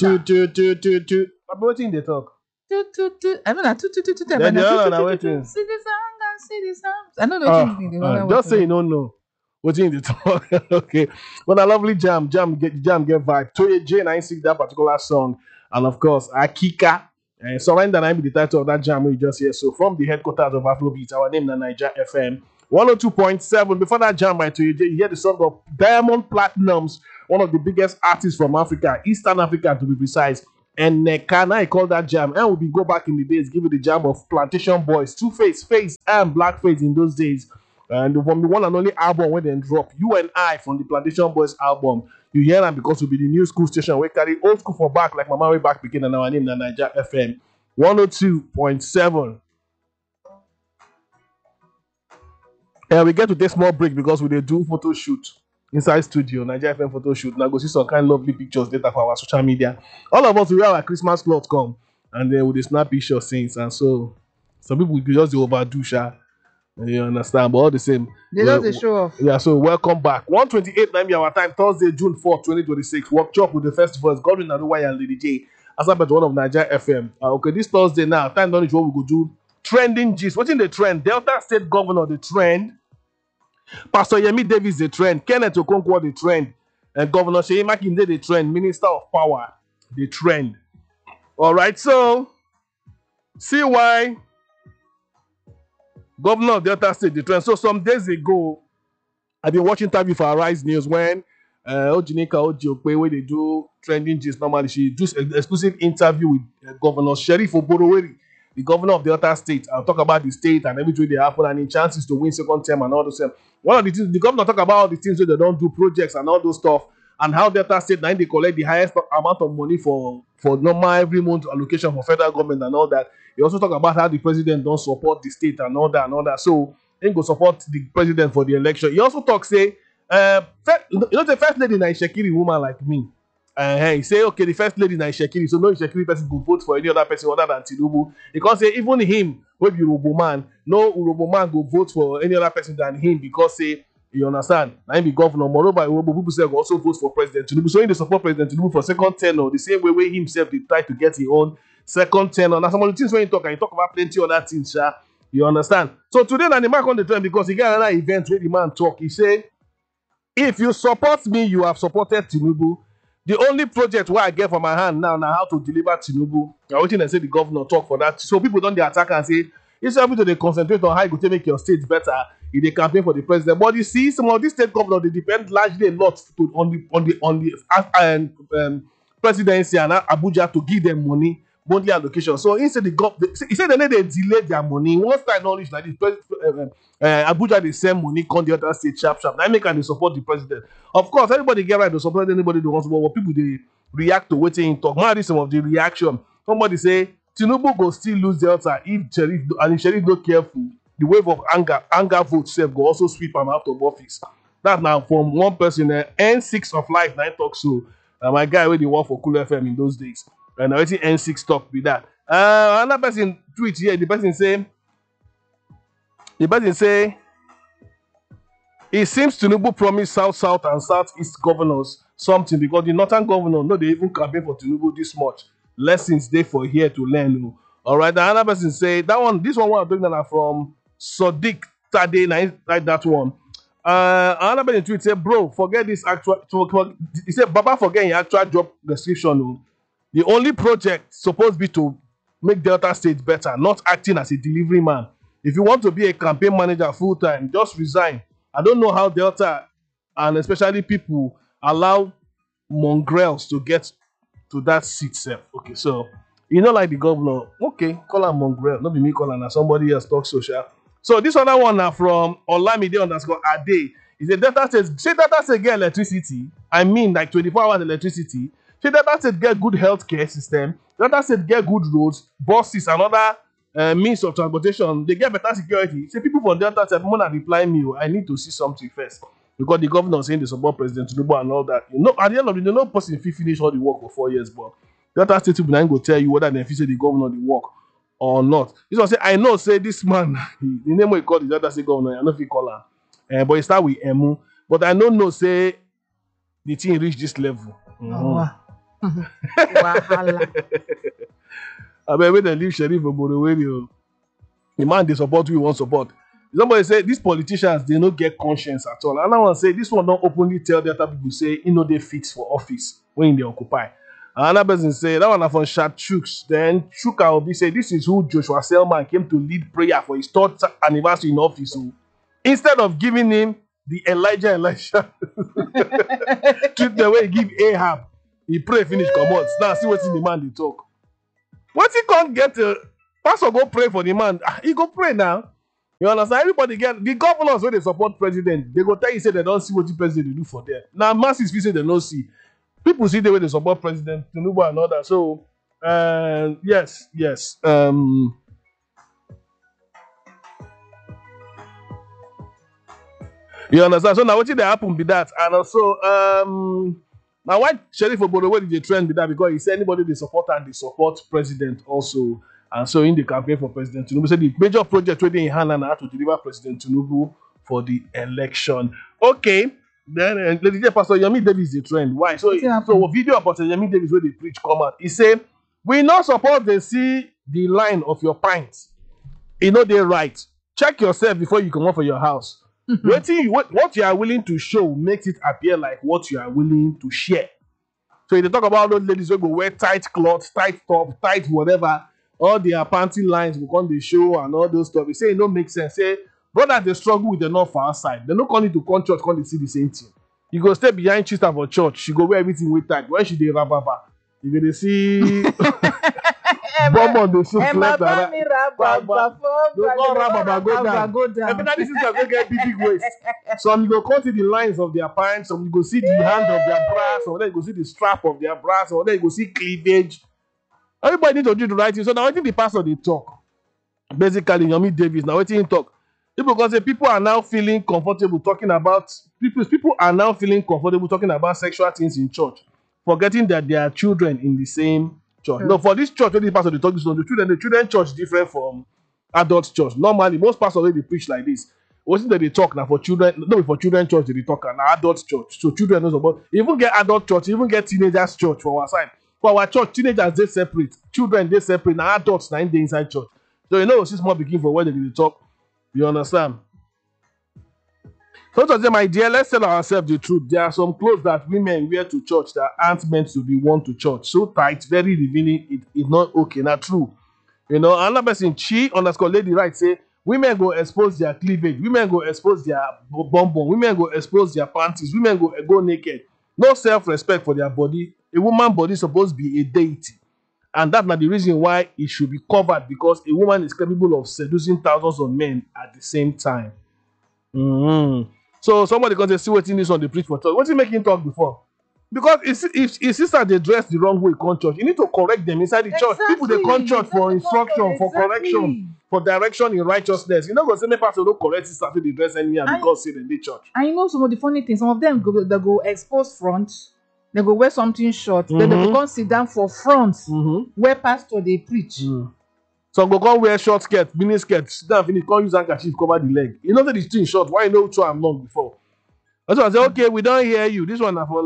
two. I'm waiting the talk. I know that two. Then the other one waiting. See the song and see the sounds. I know the other Just say you don't know. Waiting the talk. Okay. But a lovely jam get vibe. Toye J 96 that particular song. And of course, Akika. And Surrender and I be the title of that jam we just hear. So from the headquarters of Afrobeat, our name is Niger FM 102.7. Before that jam by Toye J, you hear the song of Diamond Platinums, one of the biggest artists from Africa, Eastern Africa to be precise. And Nekana, I call that jam. And we go back in the days, give you the jam of Plantation Boys, Two-Face, Face, and Blackface in those days. And from the one and only album when they drop, You and I from the Plantation Boys album. You hear them because we'll be the new school station. We carry old school for back, like Mama way back begin, and our name is Niger FM 102.7. And we get to take small break because we do photo shoot inside studio, Niger FM photo shoot. Now go see some kind of lovely pictures later for our social media. All of us we wear our Christmas clothes come, and then we snap pictures things, and so some people will just overdo sha. You understand? But all the same, they just show off. Yeah, so welcome back. 128 9 our time, Thursday, June 4th, 2026. Workshop with the festivals, Godwin Aduwaya and Lady J. As about one of Niger FM. Okay, this Thursday now, time done is what we go do. Trending gist. What's in the trend? Delta State Governor, the trend. Pastor Yemi Davis, the trend. Kenneth Okonkwo, the trend. And Governor Seyi Makinde, the trend. Minister of Power, the trend. All right, so see why Governor of Delta State, the trend. So some days ago, I've been watching interview for Arise News when Ojinika Ojiokwe, where they do trending gist normally, she does an exclusive interview with Governor Sheriff Oboroweri, the governor of Delta State. I'll talk about the state and everything they happen and in chances to win second term and all those things. One of the things, the governor talk about all the things where they don't do projects and all those stuff, and how Delta State now they collect the highest amount of money for normal every month allocation for federal government and all that. He also talk about how the president don't support the state and all that. So he go support the president for the election. He also talk say, the first lady na Shekiri woman like me. He say okay, the first lady na Shekiri, so no Shekiri person go vote for any other person other than Tinubu. He can't say even him, wey be Urobo man, no Urobo man go vote for any other person than him because say, you understand, na him be governor. Moreover, Urobo people say go also vote for President Tinubu. So he dey support President Tinubu for second tenure, the same way himself dey try to get his own second tenure. Now some of the things when you talk, and you talk about plenty other things, sha. You understand? So today na the mark on the trend because he got another event where the man talk. He say, if you support me, you have supported Tinubu. The only project where I get for my hand now how to deliver Tinubu. I waiting and say the governor talk for that. So people don't attack and say, instead of they concentrate on how you go to make your state better, if they campaign for the president. But you see, some of these state governors, they depend largely a lot on the presidency and Abuja to give them monthly allocation. So instead he said they delay their money. Once time knowledge like this, Abuja they send money, come the other state sharp. Now make and they support the president. Of course, everybody get right to support anybody they want to, but people they react to waiting talk. Man, this some of the reaction. Somebody say Tinubu go still lose Delta if Sheriff not careful. The wave of anger vote self go also sweep him out of office. That now from one person, N6 of life, 9 talk so. My guy where they work for Cool FM in those days. And I already N6 talk with that. Another person tweet here, the person say, it seems Tinubu promised South and Southeast governors something because the Northern governor, no, they even campaign for Tinubu this much. Lessons they for here to learn. All right, another person say, this one I'm doing that from Sadiq Tade, like that one. Another person tweet say, bro, forget this actual, he said, Baba forget your actual job description. The only project supposed to be to make Delta State better, not acting as a delivery man. If you want to be a campaign manager full time, just resign. I don't know how Delta and especially people allow mongrels to get to that seat self. Okay, so you know like the governor, okay, call him mongrel, not be me calling her, somebody else talk social. So this other one now from Olamide_Ade. He said Delta State get electricity. I mean like 24 hours electricity. So Delta State get good healthcare system. Delta State get good roads, buses, and other means of transportation. They get better security. Say people from Delta State, more than reply me. I need to see something first because the governor saying they support President Tinubu and all that. You know, at the end of the day, no person finish all the work for 4 years, but Delta State people now go tell you whether they say the governor the work or not. This one say I know say this man, the name we call the Delta State governor. I know if he call her, but he start with Emu. But I don't know say the thing reach this level. Oh, wow. Wahala. I mean, when they leave Sheriff Oboroweri, the man they support who he want support. Somebody say these politicians they don't get conscience at all. And I want to say this one don't openly tell the other people say they fix for office when they occupy. Another person say that one are from Shad Chuks. Then Chuka will be say this is who Joshua Selman came to lead prayer for his third anniversary in office. So instead of giving him the Elisha treatment where he give Ahab, he pray finish comot. Now see what's in the man they talk. What he can't get pastor go pray for the man. He go pray now. You understand? Everybody get the governors when they support president, they go tell you say they don't see what the president do for them. Now masses feel say they don't see. People see the way they support President Tinubu and all that. So yes. You understand? So now what did happen be that? And also now why Sheriff Oboroweri did the trend with that? Because he said anybody they support and they support president also. And so in the campaign for President Tinubu, said the major project waiting in hand and how to deliver President Tinubu for the election. Okay. Then Lady Pastor Yemi Davis the trend. Why? So a video about Yemi Davis where they preach come out. He said, we not support they see the line of your pints. You know they right. Check yourself before you come out for your house. What you are willing to show makes it appear like what you are willing to share. So if they talk about those ladies who go wear tight clothes, tight top, tight whatever, all their panty lines will come the show and all those stuff. They say it don't make sense. Say, brother, they struggle with enough for outside. They don't come to come church, come to see the same thing. You go stay behind Chista for church. She go wear everything with tight. When she dey rababa, you go to see bomb on the soup left and right. Go down. Everybody sisters go get big waist. Some you go come see the lines of their pants. Some you go see the hand of their bra. Some then you go see the strap of their bra. Some then you go see cleavage. Everybody need to do the right thing. So now I think the pastor they talk. Basically, Yomi Davis. Now what he talk? People can say people are now feeling comfortable talking about people are now feeling comfortable talking about sexual things in church, forgetting that there are children in the same church. No, for this church, when the pastor they talk this on the children church is different from adult church. Normally, most pastors they preach like this. Wasn't that they talk now for children? No, for children church they talk now adult church. So children knows about even get adult church, even get teenagers church for our side. For our church, teenagers they separate, children they separate. Now adults now in the inside church. So you know, it's more begin for where they talk. You understand? So to say, my dear, let's tell ourselves the truth. There are some clothes that women wear to church that aren't meant to be worn to church. So tight, very revealing. It's not okay. Not true. You know, another person, Chi_lady right say, women go expose their cleavage. Women go expose their bum. Women go expose their panties. Women go naked. No self-respect for their body. A woman's body is supposed to be a deity. And that's not the reason why it should be covered, because a woman is capable of seducing thousands of men at the same time. So somebody can say, see what in this on the preach for church. What's he making talk before? Because if his sister they dress the wrong way come church, you need to correct them inside the church. People they come church for instruction, for correction, for direction in righteousness. You know, go say me pastor don't correct sister they dress anywhere because say they dey church. I know some of the funny things. Some of them they go expose front. They go wear something short. Then they go come sit down for front where pastor they preach. Some go come wear short skirt, mini skirt, sit down finish, come use handkerchief cover the leg. You know that it's too short. Why you know which one I'm long before? That's why I say, okay, we don't hear you. This one is for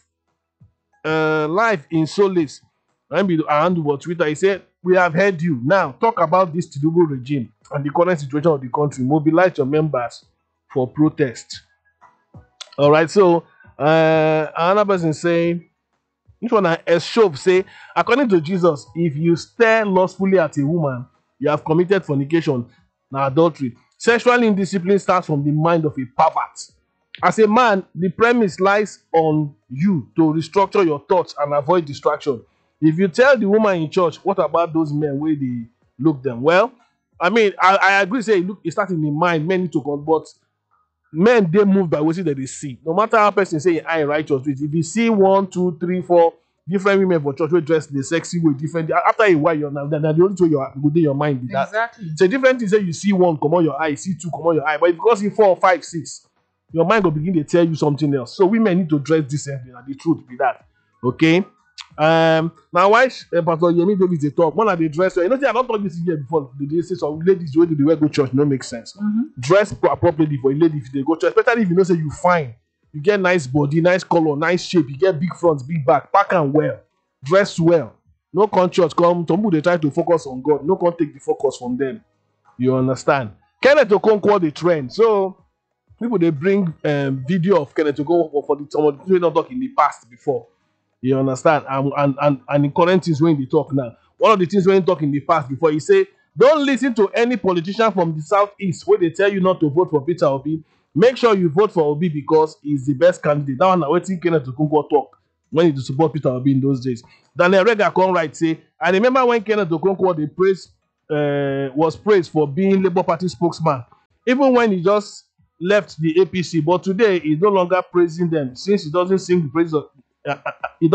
life in solace. And on Twitter, he said, we have heard you. Now talk about this Tinubu regime and the current situation of the country. Mobilize your members for protest. All right, so another person saying, which one as Shove say, according to Jesus, if you stare lustfully at a woman, you have committed fornication, now adultery. Sexual indiscipline starts from the mind of a pervert. As a man, the premise lies on you to restructure your thoughts and avoid distraction. If you tell the woman in church, what about those men where they look them? Well, I mean, I agree, say it starts in the mind, men need to convert. Men they move by what they see. No matter how person say I righteous, if you see 1, 2, 3, 4 different women for church, we dress the sexy way different. After a while, you're now the only way you go in your mind. That. Exactly. So different things say you see 1 come on your eye, see 2 come on your eye, but if you go see 4, 5, 6, your mind will begin to tell you something else. So women need to dress decently, and the truth be that. Okay. Now why Pastor Yemi Davis they talk one of the dress well. You know, say I don't talk this here before. They say some ladies where they wear go church no make sense. Dress appropriately for a lady if they go church, especially if you know say you fine, you get nice body, nice color, nice shape, you get big front, big back, pack and well. dress well. No come church, come some people they try to focus on God. No come take the focus from them. You understand? Kenneth Okonkwo the trend. So people they bring video of Kenneth Okonkwo for the some of the people not talk in the past before. You understand? And in current things when they talk now. One of the things when he talk in the past before, he say, don't listen to any politician from the southeast where they tell you not to vote for Peter Obi. Make sure you vote for Obi because he's the best candidate. That one I waiting Kenneth Okonkwo talk when he to support Peter Obi in those days. Daniel Rega come right say, I remember when Kenneth Okonkwo was praised for being Labour Party spokesman, even when he just left the APC. But today he's no longer praising them since he doesn't sing the praise of. He